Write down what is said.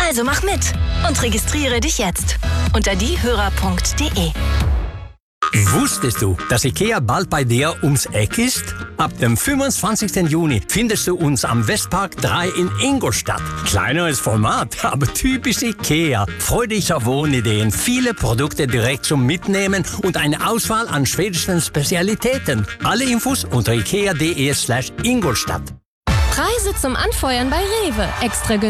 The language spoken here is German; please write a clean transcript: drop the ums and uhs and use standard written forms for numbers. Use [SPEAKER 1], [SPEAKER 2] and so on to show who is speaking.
[SPEAKER 1] Also mach mit und registriere dich jetzt unter diehörer.de.
[SPEAKER 2] Wusstest du, dass IKEA bald bei dir ums Eck ist? Ab dem 25. Juni findest du uns am Westpark 3 in Ingolstadt. Kleineres Format, aber typisch IKEA. Freu dich auf Wohnideen, viele Produkte direkt zum Mitnehmen und eine Auswahl an schwedischen Spezialitäten. Alle Infos unter ikea.de/Ingolstadt.
[SPEAKER 3] Preise zum Anfeuern bei Rewe. Extra günstig